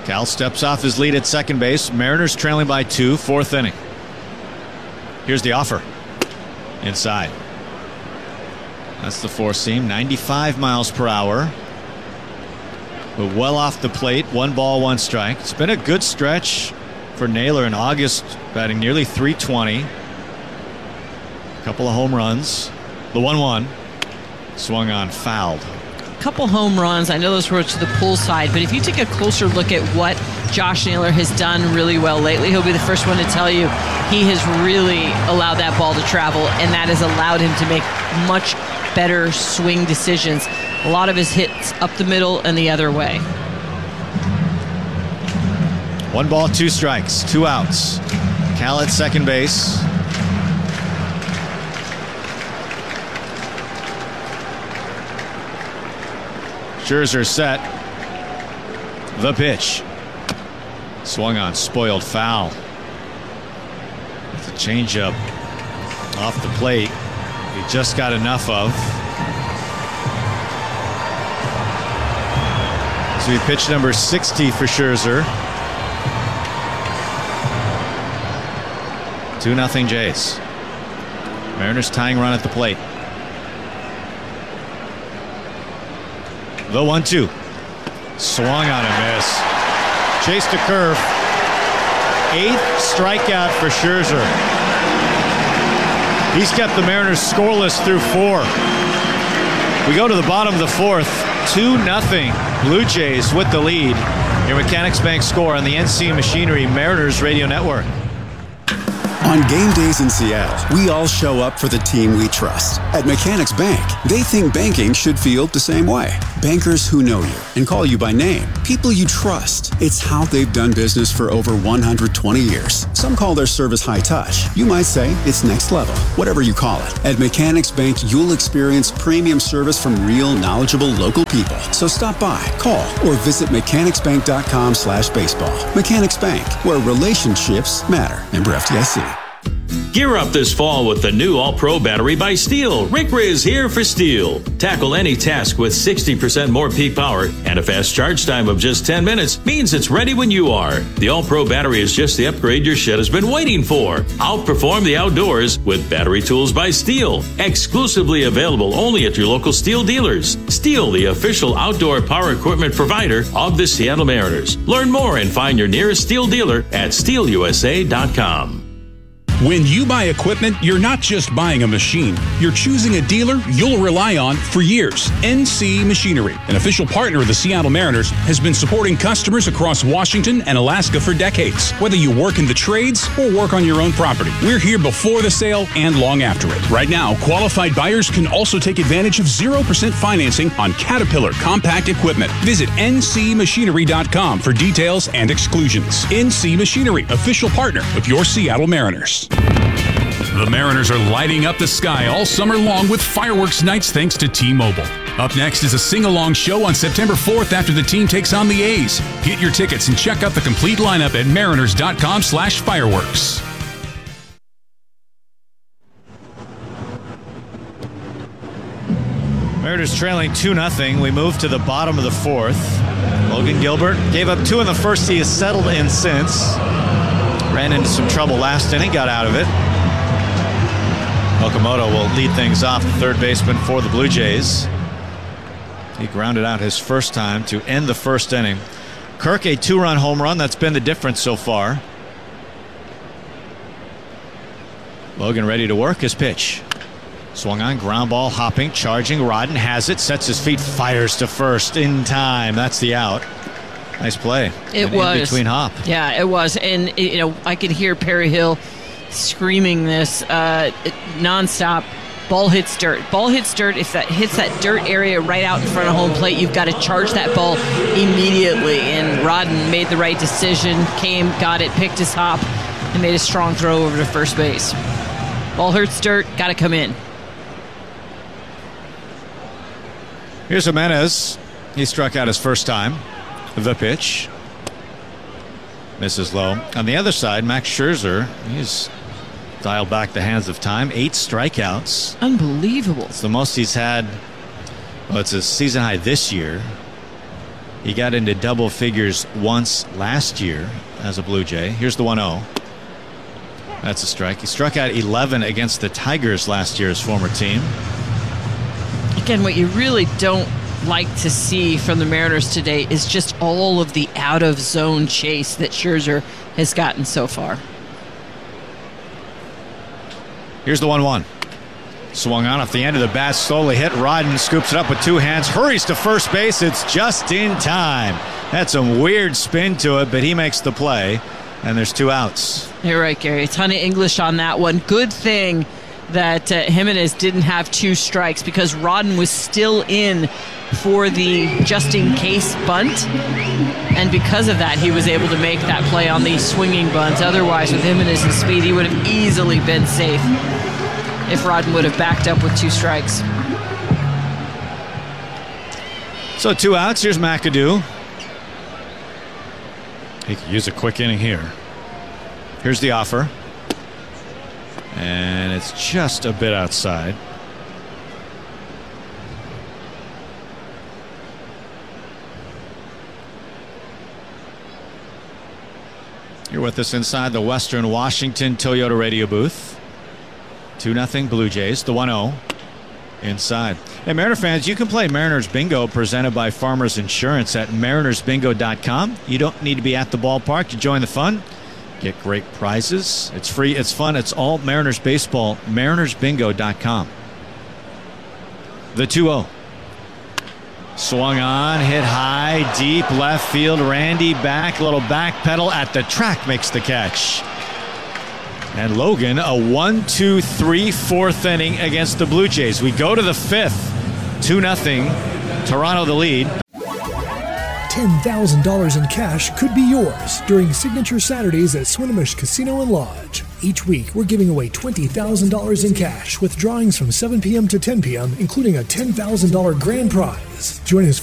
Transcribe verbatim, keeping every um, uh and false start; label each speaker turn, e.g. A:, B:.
A: Cal steps off his lead at second base. Mariners trailing by two, fourth inning. Here's the offer. Inside. That's the four seam, ninety-five miles per hour. But well off the plate, one ball, one strike. It's been a good stretch for Naylor in August, batting nearly three twenty. A couple of home runs. The one one swung on, fouled.
B: Couple home runs. I know those were to the pull side, but if you take a closer look at what Josh Naylor has done really well lately, he'll be the first one to tell you he has really allowed that ball to travel, and that has allowed him to make much better swing decisions. A lot of his hits up the middle and the other way.
A: One ball, two strikes, two outs. Cal at second base. Scherzer set. The pitch. Swung on, spoiled foul. It's a changeup off the plate. He just got enough of. So he pitched number sixty for Scherzer. two nothing Jays. Mariners tying run at the plate. The one two. Swung on a miss. Chased a curve. Eighth strikeout for Scherzer. He's kept the Mariners scoreless through four. We go to the bottom of the fourth. two nothing Blue Jays with the lead. Your Mechanics Bank score on the N C Machinery Mariners Radio Network.
C: On game days in Seattle, we all show up for the team we trust. At Mechanics Bank, they think banking should feel the same way. Bankers who know you and call you by name. People you trust. It's how they've done business for over one hundred twenty years. Some call their service high touch. You might say it's next level. Whatever you call it. At Mechanics Bank, you'll experience premium service from real, knowledgeable local people. So stop by, call, or visit mechanicsbank.com slash baseball. Mechanics Bank, where relationships matter. Member F D I C.
D: Gear up this fall with the new All-Pro battery by Steel. Rick Riz here for Steel. Tackle any task with sixty percent more peak power, and a fast charge time of just ten minutes means it's ready when you are. The All-Pro battery is just the upgrade your shed has been waiting for. Outperform the outdoors with Battery Tools by Steel. Exclusively available only at your local Steel dealers. Steel, the official outdoor power equipment provider of the Seattle Mariners. Learn more and find your nearest Steel dealer at steel u s a dot com.
E: When you buy equipment, you're not just buying a machine. You're choosing a dealer you'll rely on for years. N C Machinery, an official partner of the Seattle Mariners, has been supporting customers across Washington and Alaska for decades. Whether you work in the trades or work on your own property, we're here before the sale and long after it. Right now, qualified buyers can also take advantage of zero percent financing on Caterpillar compact equipment. Visit N C machinery dot com for details and exclusions. N C Machinery, official partner of your Seattle Mariners. The Mariners are lighting up the sky all summer long with fireworks nights thanks to T-Mobile. Up next is a sing-along show on September fourth after the team takes on the A's. Get your tickets and check out the complete lineup at mariners.com slash fireworks.
A: Mariners trailing two nothing. We move to the bottom of the fourth. Logan Gilbert gave up two in the first. He has settled in since. Ran into some trouble last inning, got out of it. Okamoto will lead things off, the third baseman for the Blue Jays. He grounded out his first time to end the first inning. Kirk, a two-run home run. That's been the difference so far. Logan ready to work his pitch. Swung on, ground ball, hopping, charging. Rodden has it, sets his feet, fires to first in time. That's the out. Nice play.
B: It
A: and
B: was.
A: In between hop.
B: Yeah, it was. And, you know, I could hear Perry Hill screaming this uh, nonstop. Ball hits dirt. Ball hits dirt. If that hits that dirt area right out in front of home plate, you've got to charge that ball immediately. And Rodden made the right decision, came, got it, picked his hop, and made a strong throw over to first base. Ball hits dirt, got to come in.
A: Here's Jimenez. He struck out his first time. The pitch. Misses low. On the other side, Max Scherzer. He's dialed back the hands of time. Eight strikeouts.
B: Unbelievable.
A: It's the most he's had. Well, it's a season high this year. He got into double figures once last year as a Blue Jay. Here's the one oh. That's a strike. He struck out eleven against the Tigers last year, his former team.
B: Again, what you really don't like to see from the Mariners today is just all of the out-of-zone chase that Scherzer has gotten so far.
A: Here's the one one. Swung on off the end of the bat, slowly hit. Rodden scoops it up with two hands, hurries to first base. It's just in time. Had some weird spin to it, but he makes the play, and there's two outs.
B: You're right, Gary. A ton of English on that one. Good thing that uh, Jimenez didn't have two strikes because Rodden was still in for the just-in-case bunt, and because of that, he was able to make that play on the swinging bunt. Otherwise, with Jimenez's speed, he would have easily been safe if Rodden would have backed up with two strikes.
A: So two outs. Here's McAdoo. He could use a quick inning here. Here's the offer. And it's just a bit outside. You're with us inside the Western Washington Toyota radio booth. two nothing Blue Jays. The one oh inside. Hey, Mariner fans, you can play Mariners Bingo presented by Farmers Insurance at mariners bingo dot com. You don't need to be at the ballpark to join the fun. Get great prizes. It's free. It's fun. It's all Mariners baseball. mariners bingo dot com. The two oh. Swung on, hit high, deep left field. Randy back, little back pedal at the track, makes the catch. And Logan, a one two three fourth inning against the Blue Jays. We go to the fifth. two nothing. Toronto the lead.
F: ten thousand dollars in cash could be yours during Signature Saturdays at Swinomish Casino and Lodge. Each week, we're giving away twenty thousand dollars in cash with drawings from seven p.m. to ten p.m., including a ten thousand dollars grand prize. Join us